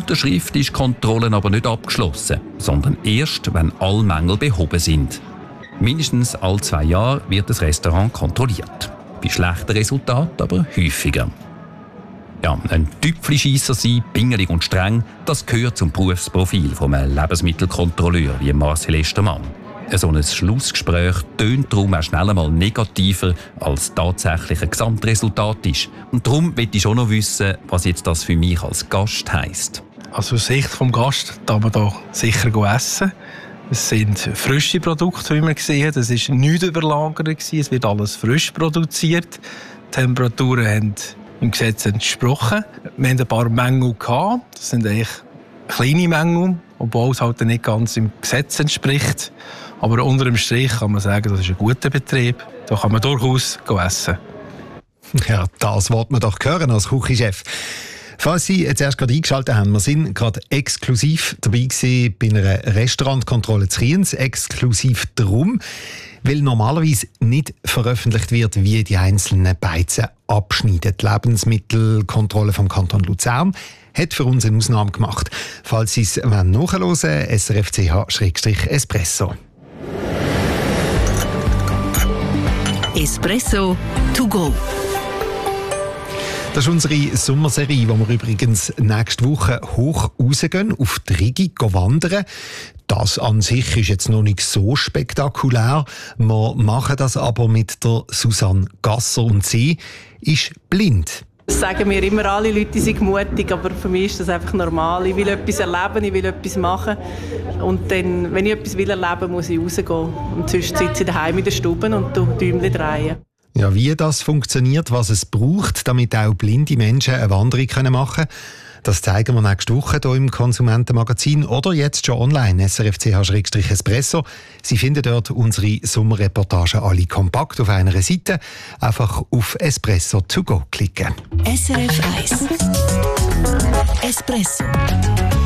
Unterschrift ist die Kontrolle aber nicht abgeschlossen, sondern erst, wenn alle Mängel behoben sind. Mindestens alle 2 Jahre wird das Restaurant kontrolliert. Bei schlechten Resultaten aber häufiger. Ja, ein Tüpfelscheisser sein, pingelig und streng, das gehört zum Berufsprofil eines Lebensmittelkontrolleurs wie Marcel Estermann. So ein Schlussgespräch tönt darum auch schnell einmal negativer, als tatsächlich ein Gesamtresultat ist. Und darum möchte ich schon noch wissen, was jetzt das für mich als Gast heisst. Also aus Sicht des Gastes darf man hier sicher essen. Es sind frische Produkte, wie wir gesehen haben. Es war nichts überlagert. Es wird alles frisch produziert. Die Temperaturen haben im Gesetz entsprochen. Wir hatten ein paar Mängel gehabt. Das sind eigentlich kleine Mängel, obwohl es halt nicht ganz im Gesetz entspricht. Aber unter dem Strich kann man sagen, das ist ein guter Betrieb. Da kann man durchaus essen. Ja, das wollte man doch hören als Küchenchef. Falls Sie jetzt erst gerade eingeschaltet haben, wir sind gerade exklusiv dabei gewesen bei einer Restaurantkontrolle zu Kriens. Exklusiv darum, weil normalerweise nicht veröffentlicht wird, wie die einzelnen Beizen abschneiden. Die Lebensmittelkontrolle vom Kanton Luzern hat für uns eine Ausnahme gemacht. Falls Sie es nachhören wollen, srfch/espresso. Espresso to go. Das ist unsere Sommerserie, wo wir übrigens nächste Woche hoch rausgehen, auf die Rigi wandern. Das an sich ist jetzt noch nicht so spektakulär. Wir machen das aber mit der Susanne Gasser und sie ist blind. Das sagen mir immer alle Leute, die sind mutig, aber für mich ist das einfach normal. Ich will etwas erleben, ich will etwas machen. Und dann, wenn ich etwas erleben will, muss ich rausgehen. Und sonst sitze ich daheim in der Stube und Däumchen drehen. Ja, wie das funktioniert, was es braucht, damit auch blinde Menschen eine Wanderung machen können, das zeigen wir nächste Woche hier im Konsumentenmagazin oder jetzt schon online, srfch/espresso. Sie finden dort unsere Sommerreportagen alle kompakt auf einer Seite. Einfach auf Espresso to go klicken. SRF 1 Espresso.